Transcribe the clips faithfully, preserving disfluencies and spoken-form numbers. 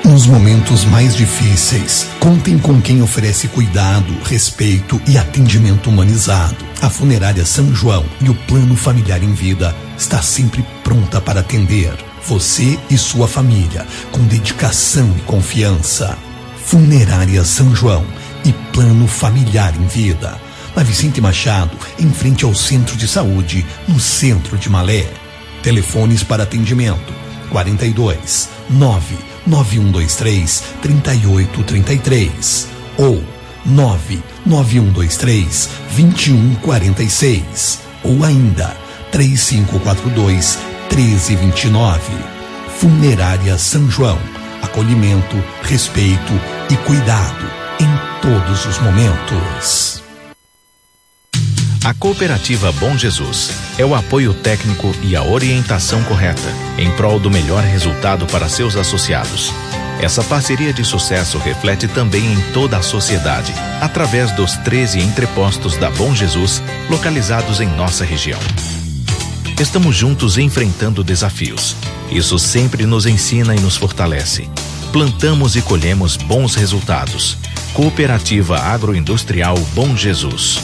Nos momentos mais difíceis, contem com quem oferece cuidado, respeito e atendimento humanizado. A Funerária São João e o Plano Familiar em Vida está sempre pronta para atender você e sua família, com dedicação e confiança. Funerária São João e Plano Familiar em Vida. Na Vicente Machado, em frente ao Centro de Saúde, no centro de Malé. Telefones para atendimento: quarenta e dois, nove nove um dois três, três oito três três ou nove nove um dois três, dois um quatro seis ou ainda três cinco quatro dois, um três dois nove. Funerária São João. Acolhimento, respeito e cuidado em todos os momentos. A Cooperativa Bom Jesus é o apoio técnico e a orientação correta em prol do melhor resultado para seus associados. Essa parceria de sucesso reflete também em toda a sociedade, através dos treze entrepostos da Bom Jesus, localizados em nossa região. Estamos juntos enfrentando desafios. Isso sempre nos ensina e nos fortalece. Plantamos e colhemos bons resultados. Cooperativa Agroindustrial Bom Jesus.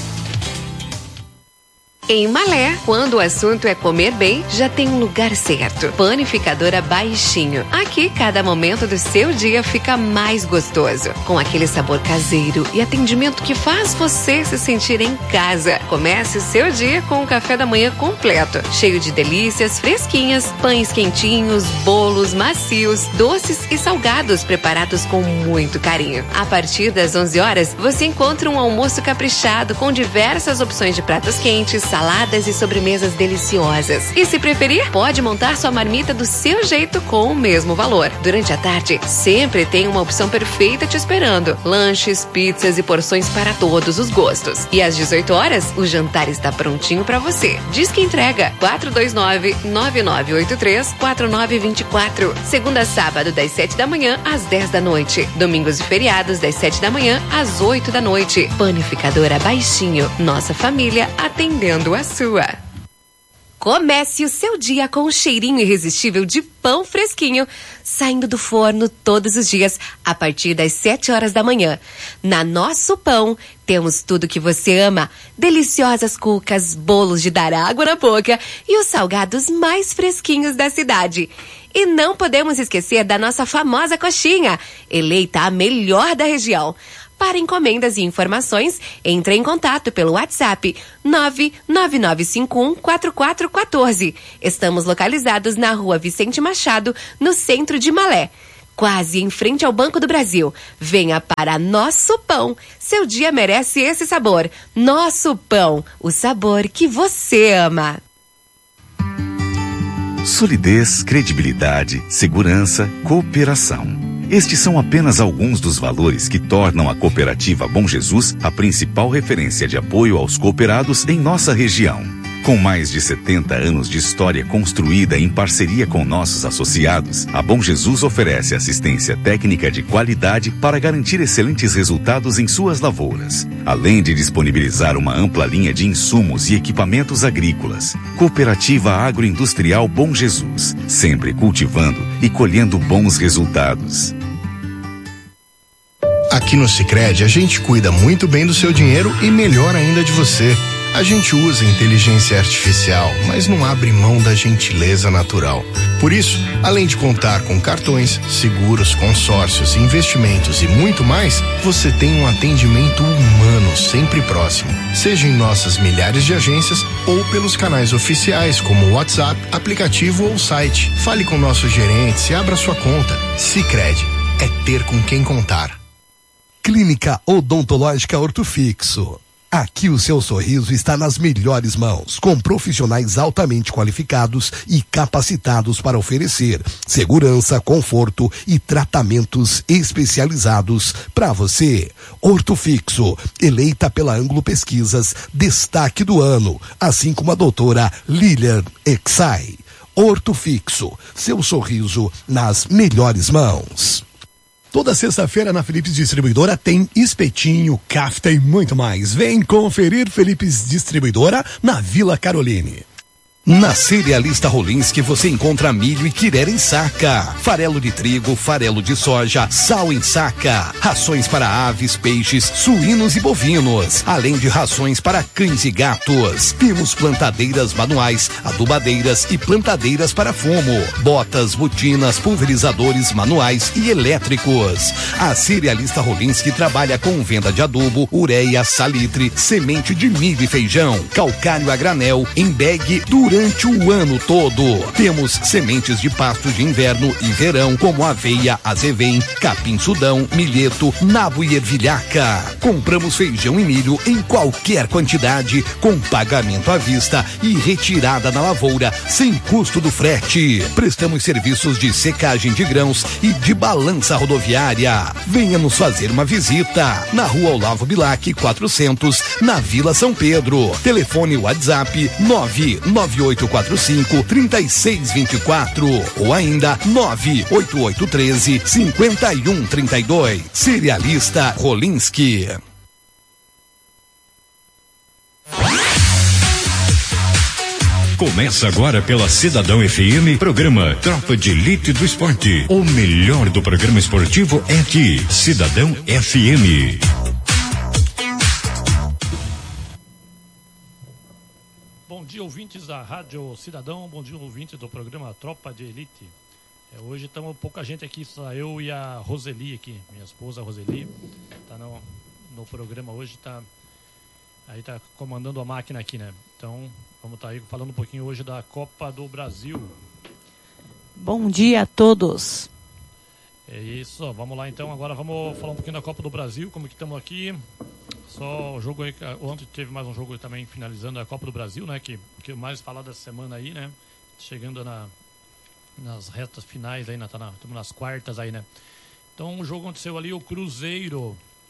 Em Malé, quando o assunto é comer bem, já tem um lugar certo. Panificadora Baixinho. Aqui, cada momento do seu dia fica mais gostoso. Com aquele sabor caseiro e atendimento que faz você se sentir em casa. Comece o seu dia com um café da manhã completo, cheio de delícias fresquinhas, pães quentinhos, bolos macios, doces e salgados preparados com muito carinho. A partir das onze horas, você encontra um almoço caprichado com diversas opções de pratos quentes, saladas e sobremesas deliciosas. E se preferir, pode montar sua marmita do seu jeito com o mesmo valor. Durante a tarde, sempre tem uma opção perfeita te esperando. Lanches, pizzas e porções para todos os gostos. E às dezoito horas, o jantar está prontinho para você. Diz que entrega quatro dois nove, nove nove oito três, quatro nove dois quatro. Segunda a sábado, das sete da manhã às dez da noite. Domingos e feriados, das sete da manhã às oito da noite. Panificadora Baixinho. Nossa família atendendo a sua. Comece o seu dia com um cheirinho irresistível de pão fresquinho, saindo do forno todos os dias, a partir das sete horas da manhã. Na Nosso Pão, temos tudo que você ama. Deliciosas cucas, bolos de dar água na boca e os salgados mais fresquinhos da cidade. E não podemos esquecer da nossa famosa coxinha, eleita a melhor da região. Para encomendas e informações, entre em contato pelo WhatsApp nove nove nove cinco um quatro quatro um quatro. Estamos localizados na Rua Vicente Machado, no centro de Malé, quase em frente ao Banco do Brasil. Venha para Nosso Pão. Seu dia merece esse sabor. Nosso Pão, o sabor que você ama. Solidez, credibilidade, segurança, cooperação. Estes são apenas alguns dos valores que tornam a Cooperativa Bom Jesus a principal referência de apoio aos cooperados em nossa região. Com mais de setenta anos de história construída em parceria com nossos associados, a Bom Jesus oferece assistência técnica de qualidade para garantir excelentes resultados em suas lavouras, além de disponibilizar uma ampla linha de insumos e equipamentos agrícolas. Cooperativa Agroindustrial Bom Jesus, sempre cultivando e colhendo bons resultados. Aqui no Sicredi, a gente cuida muito bem do seu dinheiro e melhor ainda de você. A gente usa inteligência artificial, mas não abre mão da gentileza natural. Por isso, além de contar com cartões, seguros, consórcios, investimentos e muito mais, você tem um atendimento humano sempre próximo. Seja em nossas milhares de agências ou pelos canais oficiais como WhatsApp, aplicativo ou site. Fale com nossos gerentes e abra sua conta. Sicredi é ter com quem contar. Clínica Odontológica Ortofixo. Aqui o seu sorriso está nas melhores mãos, com profissionais altamente qualificados e capacitados para oferecer segurança, conforto e tratamentos especializados para você. Ortofixo, eleita pela Ângulo Pesquisas, destaque do ano, assim como a doutora Lilian Exai. Ortofixo, seu sorriso nas melhores mãos. Toda sexta-feira na Philips Distribuidora tem espetinho, kafta e muito mais. Vem conferir Philips Distribuidora na Vila Caroline. Na Cerealista Rolinski você encontra milho e quirera em saca, farelo de trigo, farelo de soja, sal em saca, rações para aves, peixes, suínos e bovinos, além de rações para cães e gatos. Temos plantadeiras manuais, adubadeiras e plantadeiras para fumo, botas, botinas, pulverizadores manuais e elétricos. A Cerealista Rolinski trabalha com venda de adubo, ureia, salitre, semente de milho e feijão, calcário a granel, em bag durante Durante o ano todo. Temos sementes de pastos de inverno e verão, como aveia, azevém, capim-sudão, milheto, nabo e ervilhaca. Compramos feijão e milho em qualquer quantidade, com pagamento à vista e retirada na lavoura, sem custo do frete. Prestamos serviços de secagem de grãos e de balança rodoviária. Venha nos fazer uma visita. Na rua Olavo Bilac, quatrocentos, na Vila São Pedro. Telefone WhatsApp nove nove oito quatro cinco, três seis dois quatro ou ainda nove oito oito um três, cinco um três dois. Cerealista Rolinski. Começa agora pela Cidadão F M, programa Tropa de Elite do Esporte. O melhor do programa esportivo é aqui, Cidadão F M. Bom dia, ouvintes da Rádio Cidadão, bom dia, ouvintes do programa Tropa de Elite. É, hoje estamos pouca gente aqui, só eu e a Roseli aqui, minha esposa Roseli, tá no, no programa hoje, tá aí tá comandando a máquina aqui, né? Então, vamos estar tá aí falando um pouquinho hoje da Copa do Brasil. Bom dia a todos. É isso, vamos lá então, agora vamos falar um pouquinho da Copa do Brasil, como que estamos aqui. Só o jogo aí, ontem teve mais um jogo também finalizando a Copa do Brasil, né? Que que mais falado dessa semana aí, né? Chegando na, nas retas finais aí, estamos na, nas quartas aí, né? Então o jogo aconteceu ali, o Cruzeiro,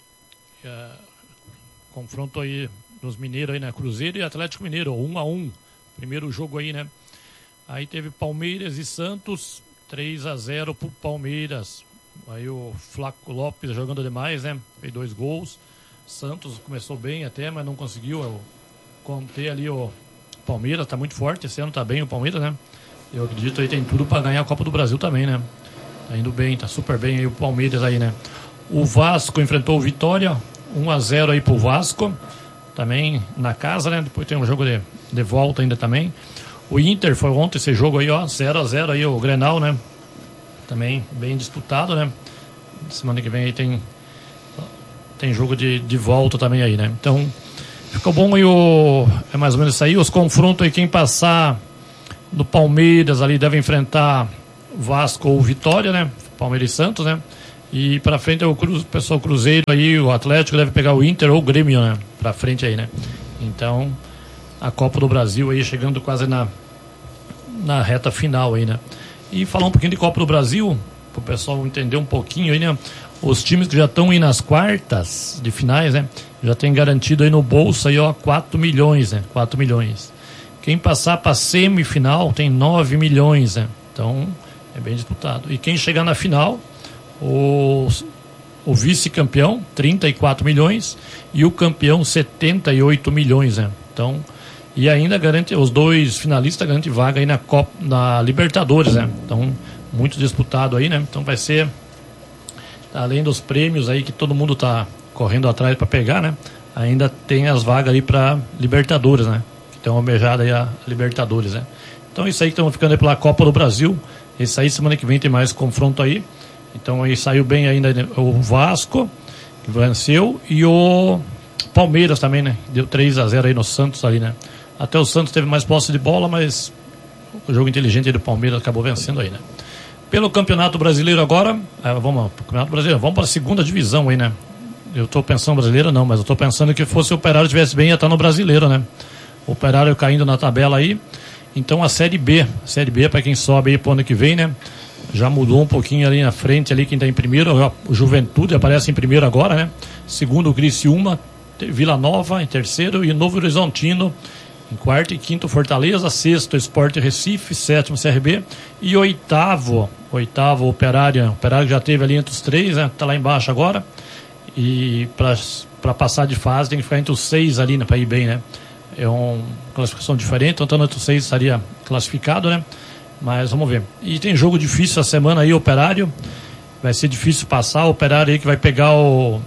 é, confronto aí nos mineiros aí, né? Cruzeiro e Atlético Mineiro, um a um, primeiro jogo aí, né? Aí teve Palmeiras e Santos, três a zero pro Palmeiras. Aí o Flaco Lopes jogando demais, né? Fez dois gols. Santos começou bem até, mas não conseguiu conter ali o Palmeiras, tá muito forte, esse ano tá bem o Palmeiras, né? Eu acredito aí tem tudo para ganhar a Copa do Brasil também, né? Tá indo bem, tá super bem aí o Palmeiras aí, né? O Vasco enfrentou o Vitória, um a zero aí pro Vasco, também na casa, né? Depois tem um jogo de, de volta ainda também. O Inter foi ontem esse jogo aí, ó, zero a zero aí o Grenal, né? Também bem disputado, né? Semana que vem aí tem tem jogo de, de volta também aí, né? Então, ficou bom aí o... É mais ou menos isso aí. Os confrontos aí, quem passar do Palmeiras ali deve enfrentar Vasco ou Vitória, né? Palmeiras e Santos, né? E pra frente é o, Cru... o pessoal Cruzeiro aí, o Atlético deve pegar o Inter ou o Grêmio, né? Pra frente aí, né? Então, a Copa do Brasil aí chegando quase na, na reta final aí, né? E falar um pouquinho de Copa do Brasil, pro pessoal entender um pouquinho aí, né? Os times que já estão aí nas quartas de finais, né? Já tem garantido aí no bolso aí, ó, quatro milhões, né? quatro milhões. Quem passar para semifinal tem nove milhões, né? Então, é bem disputado. E quem chegar na final, o, o vice-campeão, trinta e quatro milhões, e o campeão, setenta e oito milhões, né? Então, e ainda garante, os dois finalistas garantem vaga aí na Copa, na Libertadores, né? Então, muito disputado aí, né? Então vai ser, além dos prêmios aí que todo mundo tá correndo atrás para pegar, né? Ainda tem as vagas ali para Libertadores, né? Que estão almejadas aí a Libertadores, né? Então isso aí que estamos ficando aí pela Copa do Brasil. Esse aí semana que vem tem mais confronto aí. Então aí saiu bem ainda o Vasco, que venceu, e o Palmeiras também, né? Deu três a zero aí no Santos ali, né? Até o Santos teve mais posse de bola, mas o jogo inteligente aí do Palmeiras acabou vencendo aí, né? Pelo Campeonato Brasileiro agora, é, vamos pro Campeonato Brasileiro, vamos para a segunda divisão aí, né? Eu tô pensando brasileiro não, mas eu tô pensando que fosse o Operário tivesse bem, ia estar no Brasileiro, né? O Operário caindo na tabela aí. Então a Série B, a Série B para quem sobe aí pro ano que vem, né? Já mudou um pouquinho ali na frente, ali quem tá em primeiro, o Juventude aparece em primeiro agora, né? Segundo o Criciúma, Vila Nova em terceiro e Novo Horizontino em quarto e quinto Fortaleza, sexto Sport Recife, sétimo C R B e oitavo, oitavo Operário, Operário já teve ali entre os três, né? Tá lá embaixo agora. E para passar de fase tem que ficar entre os seis ali, né? Para ir bem, né? É uma classificação diferente, então o seis estaria classificado, né? Mas vamos ver. E tem jogo difícil essa semana aí, Operário. Vai ser difícil passar. O Operário aí que vai pegar o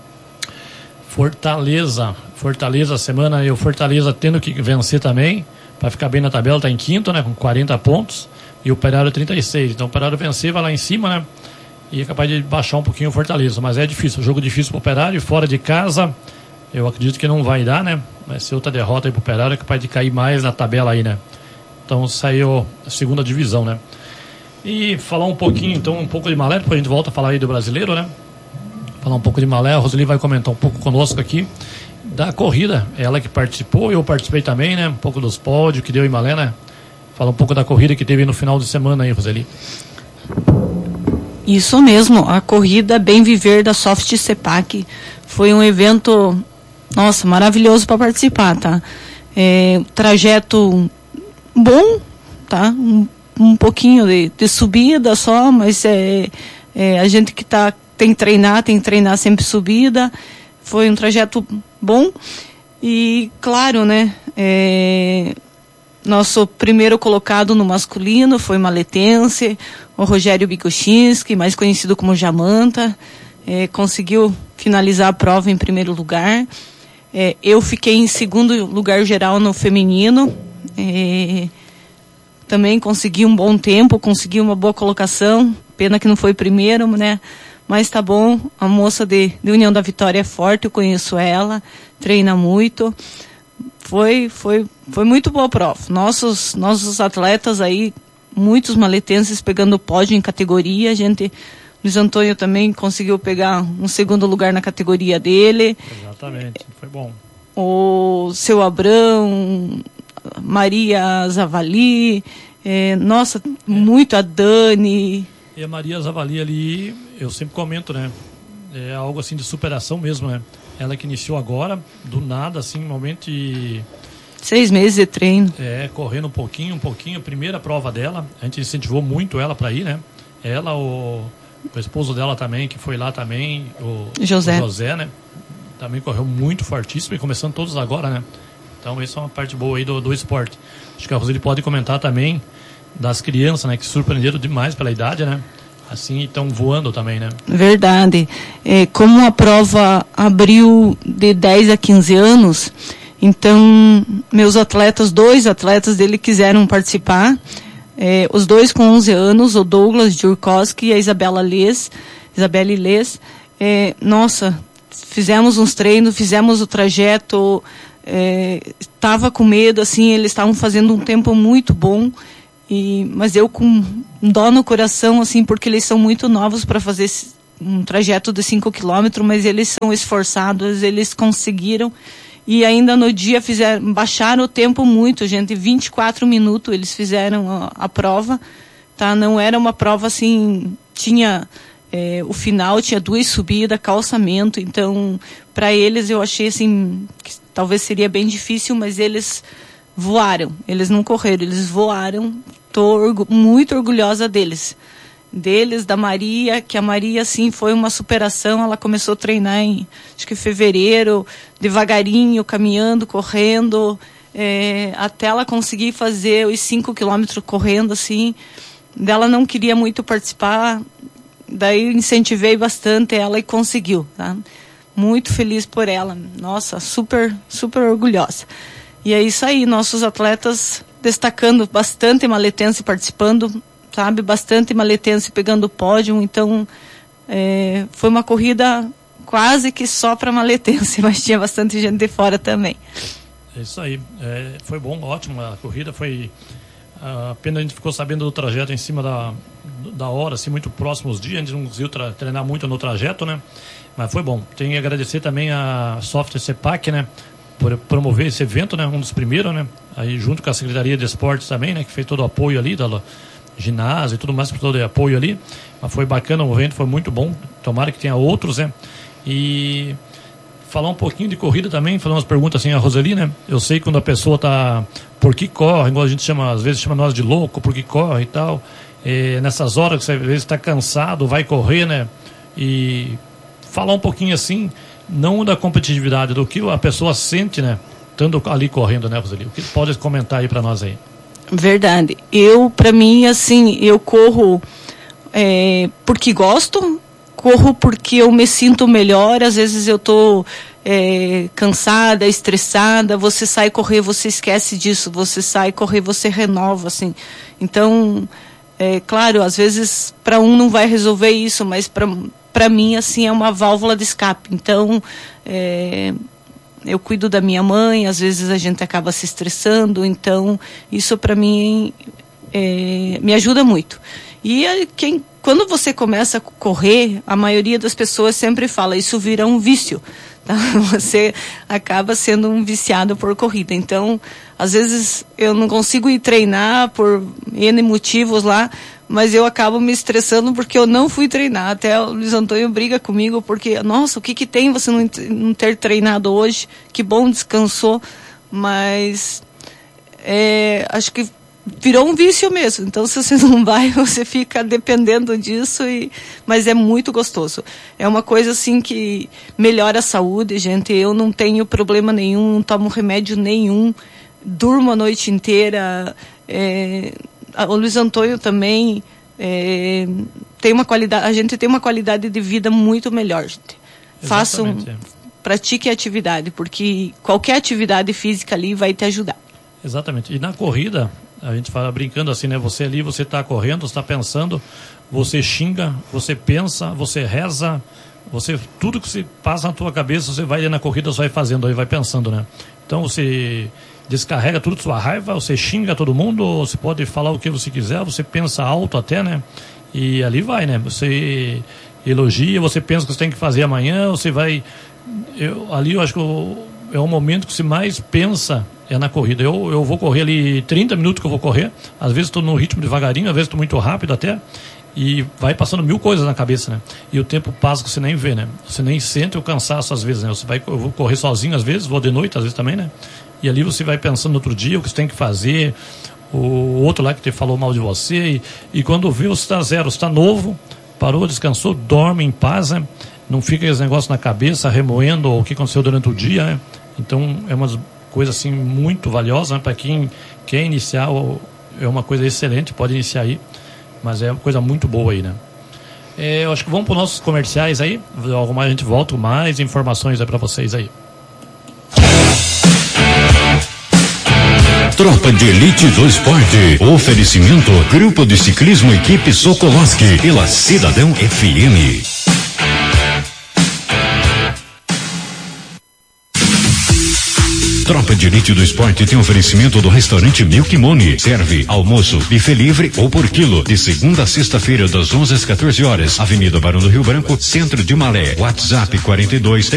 Fortaleza. Fortaleza, semana aí, o Fortaleza tendo que vencer também, para ficar bem na tabela, está em quinto, né? Com quarenta pontos. E o Operário trinta e seis. Então o Operário vencer, vai lá em cima, né? E é capaz de baixar um pouquinho o Fortaleza. Mas é difícil. Jogo difícil para o Operário, fora de casa. Eu acredito que não vai dar, né? Vai ser outra derrota aí pro Operário, é capaz de cair mais na tabela aí, né? Então saiu a segunda divisão, né? E falar um pouquinho, então, um pouco de Malé, depois a gente volta a falar aí do brasileiro, né? Falar um pouco de Malé, a Roseli vai comentar um pouco conosco aqui da corrida, ela que participou, eu participei também, né? Um pouco dos pódios que deu em Malé, né? Fala um pouco da corrida que teve no final de semana aí, Roseli. Isso mesmo, a corrida Bem Viver da Soft Sepac foi um evento, nossa, maravilhoso para participar, tá? É, trajeto bom, tá? Um, um pouquinho de, de subida só, mas é, é, a gente que tá, tem que treinar, tem que treinar sempre subida. Foi um trajeto bom e, claro, né? É, nosso primeiro colocado no masculino foi maletense, o Rogério Bikuchinski, mais conhecido como Jamanta, é, conseguiu finalizar a prova em primeiro lugar. É, eu fiquei em segundo lugar geral no feminino. É, também consegui um bom tempo, consegui uma boa colocação. Pena que não foi primeiro, né? Mas tá bom. A moça de, de União da Vitória é forte, eu conheço ela, treina muito. Foi, foi, foi muito boa a prova. Nossos, nossos atletas aí, muitos maletenses pegando pódio em categoria. A gente, Luiz Antônio também conseguiu pegar um segundo lugar na categoria dele. Exatamente, foi bom. O seu Abrão, Maria Zavali, é, nossa, é. muito a Dani. E a Maria Zavali ali, eu sempre comento, né? É algo assim de superação mesmo, né? Ela que iniciou agora, do nada, assim, momento de... Seis meses de treino. É, correndo um pouquinho, um pouquinho. Primeira prova dela, a gente incentivou muito ela para ir, né? Ela, o, o esposo dela também, que foi lá também, o José. o José, né? Também correu muito fortíssimo e começando todos agora, né? Então, essa é uma parte boa aí do, do esporte. Acho que a Roseli pode comentar também das crianças, né? Que se surpreenderam demais pela idade, né? Assim, estão voando também, né? Verdade. É, como a prova abriu de dez a quinze anos, então meus atletas, dois atletas dele quiseram participar, é, os dois com onze anos, o Douglas Jurkowski e a Isabela Les, Isabelle Les. É, nossa, fizemos uns treinos, fizemos o trajeto, estava é, com medo, assim, eles estavam fazendo um tempo muito bom. E, mas eu com dó no coração, assim, porque eles são muito novos para fazer um trajeto de cinco quilômetros, mas eles são esforçados, eles conseguiram. E ainda no dia fizeram, baixaram o tempo muito, gente, vinte e quatro minutos eles fizeram a, a prova, tá? Não era uma prova assim, tinha, é, o final tinha duas subidas, calçamento, então, para eles eu achei assim, que talvez seria bem difícil, mas eles voaram, eles não correram, eles voaram. Estou orgu- muito orgulhosa deles. Deles, da Maria, que a Maria, assim, foi uma superação. Ela começou a treinar em, acho que fevereiro, devagarinho, caminhando, correndo, é, até ela conseguir fazer os cinco quilômetros correndo, assim. Ela não queria muito participar, daí incentivei bastante ela e conseguiu, tá? Muito feliz por ela. Nossa, super, super orgulhosa. E é isso aí, nossos atletas destacando bastante maletense participando, sabe, bastante maletense pegando pódio, então é, foi uma corrida quase que só para maletense, mas tinha bastante gente de fora também. É isso aí, é, foi bom, ótimo a corrida, foi a pena a gente ficou sabendo do trajeto em cima da, da hora, assim, muito próximo aos dias, a gente não conseguiu tra- treinar muito no trajeto, né, mas foi bom. Tenho que agradecer também a Soft Sepac, né, por promover esse evento, né, um dos primeiros, né, aí junto com a Secretaria de Esportes também, né, que fez todo o apoio ali, da ginásio e tudo mais, todo o apoio ali, mas foi bacana o evento, foi muito bom, tomara que tenha outros, né, e falar um pouquinho de corrida também, fazer umas perguntas assim a Roseli, né, eu sei quando a pessoa tá, por que corre, igual a gente chama, às vezes chama nós de louco, por que corre e tal, e nessas horas que você às vezes está cansado, vai correr, né, e falar um pouquinho assim, não da competitividade, do que a pessoa sente, né? estando ali correndo, né, Roseli? O que pode comentar aí para nós aí? Verdade. Eu, para mim, assim, eu corro é, porque gosto, corro porque eu me sinto melhor. Às vezes eu tô é, cansada, estressada, você sai correr, você esquece disso, você sai correr, você renova, assim. Então, é claro, às vezes para um não vai resolver isso, mas para para mim, assim, é uma válvula de escape. Então, é, eu cuido da minha mãe, às vezes a gente acaba se estressando, então isso para mim é, me ajuda muito. E quem, quando você começa a correr, a maioria das pessoas sempre fala, isso vira um vício, tá? Você acaba sendo um viciado por corrida. Então, às vezes eu não consigo ir treinar por N motivos lá, mas eu acabo me estressando porque eu não fui treinar. Até o Luiz Antônio briga comigo porque, nossa, o que que tem você não, não ter treinado hoje? Que bom, descansou. Mas é, acho que virou um vício mesmo. Então, se você não vai, você fica dependendo disso. E, mas é muito gostoso. É uma coisa assim que melhora a saúde, gente. Eu não tenho problema nenhum, não tomo remédio nenhum. Durmo a noite inteira. É, o Luiz Antônio também é, tem uma qualidade, a gente tem uma qualidade de vida muito melhor, gente. Façam, é. pratique a atividade, porque qualquer atividade física ali vai te ajudar. Exatamente. E na corrida, a gente fala brincando assim, né? Você ali, você está correndo, você está pensando, você xinga, você pensa, você reza, você, tudo que se passa na tua cabeça, você vai ali na corrida, você vai fazendo, aí vai pensando, né? Então você descarrega tudo sua raiva, você xinga todo mundo, você pode falar o que você quiser, você pensa alto até, né? E ali vai, né? Você elogia, você pensa o que você tem que fazer amanhã, você vai... Eu, ali eu acho que eu, é o momento que você mais pensa é na corrida. Eu, eu vou correr ali trinta minutos que eu vou correr, às vezes estou no ritmo devagarinho, às vezes estou muito rápido até, e vai passando mil coisas na cabeça, né? E o tempo passa que você nem vê, né? Você nem sente o cansaço às vezes, né? Você vai, eu vou correr sozinho às vezes, vou de noite às vezes também, né? E ali você vai pensando no outro dia o que você tem que fazer, o outro lá que te falou mal de você, e, e quando vê você está zero, você está novo, parou, descansou, dorme em paz, né? Não fica esse negócio na cabeça, remoendo o que aconteceu durante o dia, né? Então é uma coisa assim muito valiosa, né? Para quem quer iniciar, é uma coisa excelente, pode iniciar aí, mas é uma coisa muito boa aí, né? É, eu acho que vamos para os nossos comerciais aí, logo mais a gente volta com mais informações aí para vocês aí. Tropa de Elite do Esporte. Oferecimento Grupo de Ciclismo Equipe Sokolowski pela Cidadão F M. Tropa de Elite do Esporte tem oferecimento do restaurante Milk Money. Serve almoço, buffet livre ou por quilo. De segunda a sexta-feira, das onze às quatorze horas. Avenida Barão do Rio Branco, Centro de Malé. WhatsApp quarenta e dois